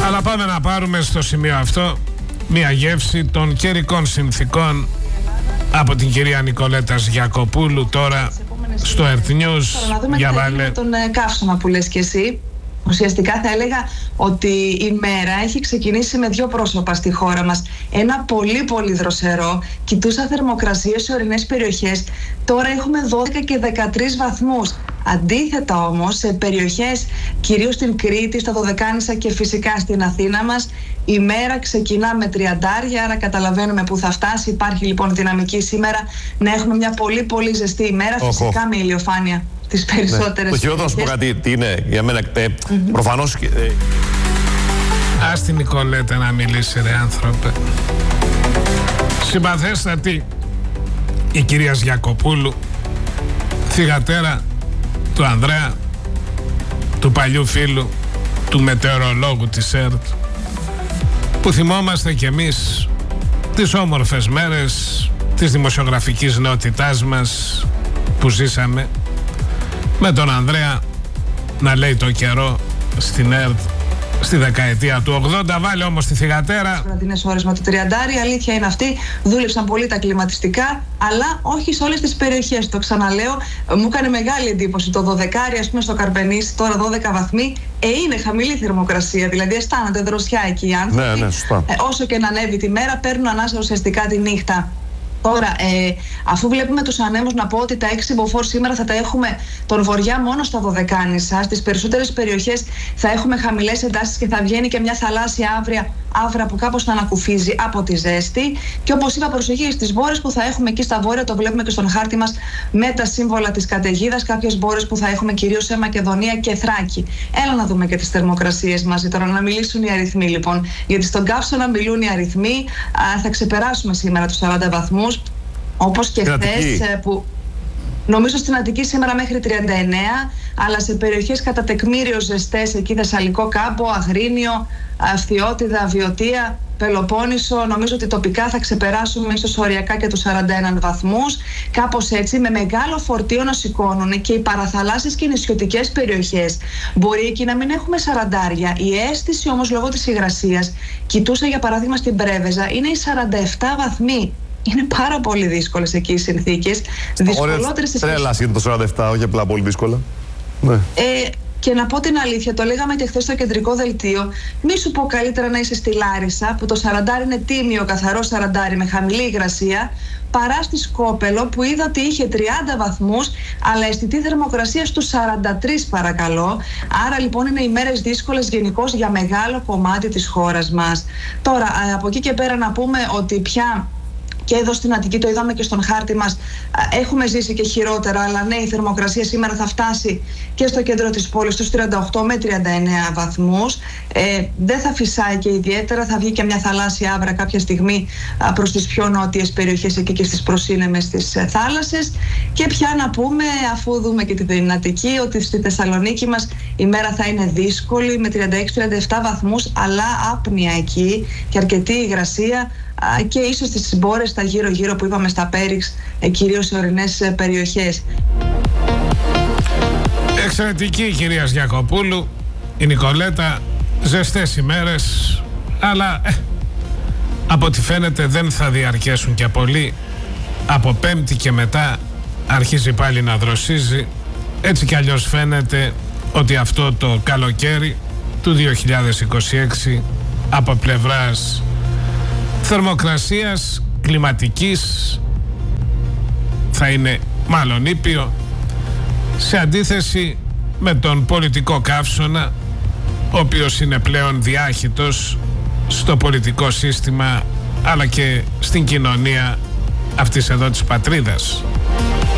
Αλλά πάμε να πάρουμε στο σημείο αυτό μια γεύση των καιρικών συνθήκων από την κυρία Νικολέτα Γιακοπούλου τώρα στο Earth News. Να δούμε για βάλε τον καύσωνα που λες και εσύ. Ουσιαστικά θα έλεγα ότι η μέρα έχει ξεκινήσει με δύο πρόσωπα στη χώρα μας. Ένα πολύ πολύ δροσερό. Κοιτούσα θερμοκρασίες σε ορεινές περιοχές. Τώρα έχουμε 12 και 13 βαθμούς. Αντίθετα όμως σε περιοχές κυρίως στην Κρήτη, στα Δωδεκάνησα και φυσικά στην Αθήνα μας, η μέρα ξεκινά με 30, άρα καταλαβαίνουμε που θα φτάσει. Υπάρχει λοιπόν δυναμική σήμερα να έχουμε μια πολύ πολύ ζεστή ημέρα, φυσικά με ηλιοφάνεια τις περισσότερες. Το χειρότερο να σου πω κάτι, τι είναι για μένα, προφανώς. Ας την Νικολέτα να μιλήσει ρε άνθρωπε. Συμπαθέστατη η κυρία Γιακοπούλου, θυγατέρα του Ανδρέα, του παλιού φίλου, του μετεωρολόγου της ΕΡΤ, που θυμόμαστε κι εμείς τις όμορφες μέρες της δημοσιογραφικής νεότητάς μας που ζήσαμε, με τον Ανδρέα να λέει το καιρό στην ΕΡΤ στη δεκαετία του 80. Βάλε όμως τη θυγατέρα. Βραδινές ώρες με το 30, η αλήθεια είναι αυτή. Δούλεψαν πολύ τα κλιματιστικά, αλλά όχι σε όλες τις περιοχές. Το ξαναλέω, μου έκανε μεγάλη εντύπωση το 12, ας πούμε στο Καρπενήσι, τώρα 12 βαθμοί. Είναι χαμηλή θερμοκρασία, δηλαδή αισθάνονται δροσιά εκεί οι άνθρωποι. Ναι, σωστά. Όσο και να ανέβει τη μέρα, παίρνουν ανάσα ουσιαστικά τη νύχτα. Τώρα, αφού βλέπουμε τους ανέμους, να πω ότι τα 6 μποφόρ σήμερα θα τα έχουμε τον βορειά μόνο στα Δωδεκάνησα. Στις περισσότερες περιοχές θα έχουμε χαμηλές εντάσεις και θα βγαίνει και μια θαλάσσια άβρα που κάπως θα ανακουφίζει από τη ζέστη. Και όπως είπα, προσοχή στις μπόρες που θα έχουμε εκεί στα βόρεια, το βλέπουμε και στον χάρτη μας με τα σύμβολα της καταιγίδας. Κάποιες μπόρες που θα έχουμε κυρίως σε Μακεδονία και Θράκη. Έλα να δούμε και τις θερμοκρασίες μαζί τώρα, να μιλήσουν οι αριθμοί λοιπόν. Γιατί στον καύσωνα μιλούν οι αριθμοί. Θα ξεπεράσουμε σήμερα τους 40 βαθμούς. Όπως και χθες που νομίζω στην Αττική σήμερα μέχρι 39, αλλά σε περιοχές κατά τεκμήριο ζεστές, εκεί Θεσσαλικό Κάμπο, Αγρίνιο, Φθιώτιδα, Βιωτία, Πελοπόννησο, νομίζω ότι τοπικά θα ξεπεράσουμε ίσως οριακά και τους 41 βαθμούς. Κάπως έτσι, με μεγάλο φορτίο να σηκώνουν και οι παραθαλάσσιες και νησιωτικές περιοχές. Μπορεί εκεί να μην έχουμε 40. Η αίσθηση όμως λόγω της υγρασίας, κοιτούσα για παράδειγμα στην Πρέβεζα, είναι οι 47 βαθμοί. Είναι πάρα πολύ δύσκολες εκεί οι συνθήκες. Δυσκολότερες στις τρέλας είναι το 47, όχι απλά πολύ δύσκολα. Ναι. Και να πω την αλήθεια, το λέγαμε και χθες στο κεντρικό δελτίο, μη σου πω καλύτερα να είσαι στη Λάρισα, που το 40 είναι τίμιο, καθαρό 40 με χαμηλή υγρασία, παρά στη Σκόπελο που είδα ότι είχε 30 βαθμούς, αλλά αισθητή θερμοκρασία στους 43 παρακαλώ. Άρα λοιπόν είναι ημέρες δύσκολες γενικώς για μεγάλο κομμάτι της χώρας μας. Τώρα, από εκεί και πέρα να πούμε ότι πια και εδώ στην Αττική, το είδαμε και στον χάρτη μας, έχουμε ζήσει και χειρότερα, αλλά ναι, η θερμοκρασία σήμερα θα φτάσει και στο κέντρο της πόλης στους 38 με 39 βαθμούς. Δεν θα φυσάει και ιδιαίτερα, θα βγει και μια θαλάσσια άβρα κάποια στιγμή προς τις πιο νότιες περιοχές εκεί και στις προσύνεμες της θάλασσες. Και πια να πούμε, αφού δούμε και την Αττική, ότι στη Θεσσαλονίκη μας η μέρα θα είναι δύσκολη με 36-37 βαθμούς, αλλά άπνοια εκεί και αρκετή υγρασία. Και ίσως στις μπόρες τα γύρω-γύρω που είπαμε στα Πέριξ, κυρίως σε ορεινές περιοχές. Εξαιρετική η κυρία Γιακοπούλου, η Νικολέτα, ζεστές ημέρες, αλλά από ό,τι φαίνεται δεν θα διαρκέσουν και πολύ. Από Πέμπτη και μετά αρχίζει πάλι να δροσίζει. Έτσι κι αλλιώς φαίνεται ότι αυτό το καλοκαίρι του 2026 από πλευράς θερμοκρασίας, κλιματικής, θα είναι μάλλον ήπιο, σε αντίθεση με τον πολιτικό καύσωνα, ο οποίος είναι πλέον διάχυτος στο πολιτικό σύστημα αλλά και στην κοινωνία αυτής εδώ της πατρίδας.